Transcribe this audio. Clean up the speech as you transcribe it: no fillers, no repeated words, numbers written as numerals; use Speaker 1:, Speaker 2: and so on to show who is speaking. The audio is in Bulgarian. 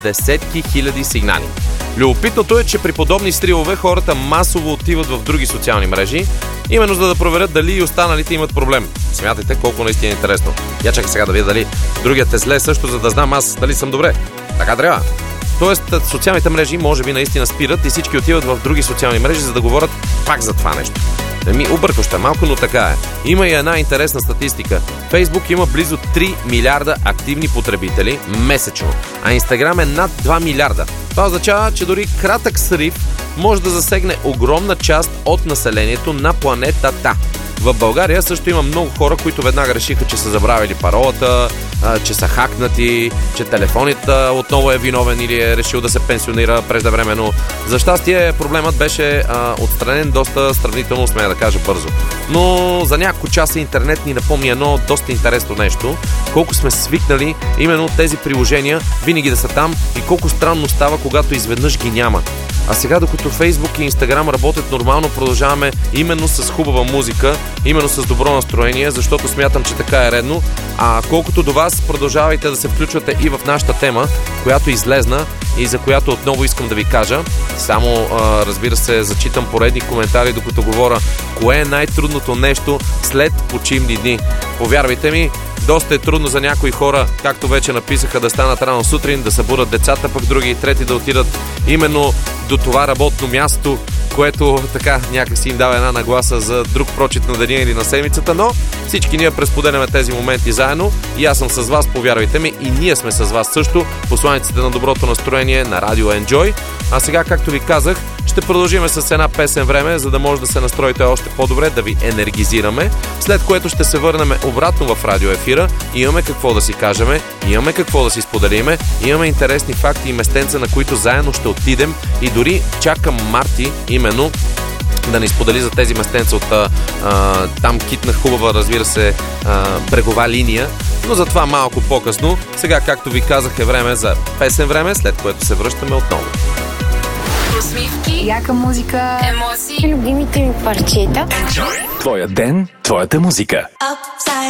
Speaker 1: десетки хиляди сигнали. Любопитното е, че при подобни стрилове хората масово отиват в други социални мрежи, именно за да проверят дали и останалите имат проблем. Смятайте колко наистина е интересно. Я чакай сега да видя дали другият е зле също, за да знам аз дали съм добре. Така трябва. Тоест, социалните мрежи може би наистина спират и всички отиват в други социални мрежи, за да говорят пак за това нещо. Объркваща малко, но така е. Има и една интересна статистика. Фейсбук има близо 3 милиарда активни потребители месечно, а Инстаграм е над 2 милиарда. Това означава, че дори кратък срив може да засегне огромна част от населението на планетата. В България също има много хора, които веднага решиха, че са забравили паролата, че са хакнати, че телефонът отново е виновен или е решил да се пенсионира преждевременно. За щастие проблемът беше отстранен доста сравнително, смея да кажа, бързо. Но за няколко часа интернет ни напомни едно доста интересно нещо. Колко сме свикнали именно тези приложения винаги да са там и колко странно става, когато изведнъж ги няма. А сега, докато Фейсбук и Инстаграм работят нормално, продължаваме именно с хубава музика, именно с добро настроение, защото смятам, че така е редно. А колкото до вас, продължавайте да се включвате и в нашата тема, която излезна и за която отново искам да ви кажа. Само, разбира се, зачитам поредни коментари, докато говоря кое е най-трудното нещо след почивни дни. Повярвайте ми, доста е трудно за някои хора, както вече написаха, да станат рано сутрин, да събудат децата, пък други и трети да отидат именно до това работно място, което така някакси им дава една нагласа за друг прочит на деня или на седмицата, но всички ние пресподеляме тези моменти заедно и аз съм с вас, повярвайте ми, и ние сме с вас също, посланиците на доброто настроение на Радио Enjoy. А сега, както ви казах, ще продължим с една песен време, за да може да се настроите още по-добре, да ви енергизираме, след което ще се върнем обратно в радио ефира. Имаме какво да си кажем, имаме какво да си споделиме, имаме интересни факти и местенца, на които заедно ще отидем и дори чакам Марти именно да ни сподели за тези местенца от там китна хубава, разбира се, брегова линия, но за това малко по-късно. Сега, както ви казах, е време за песен време, след което се връщаме отново.
Speaker 2: Усмивки, яка музика, емоции,
Speaker 3: любимите ми парчета.
Speaker 4: Твоя ден, твоята музика.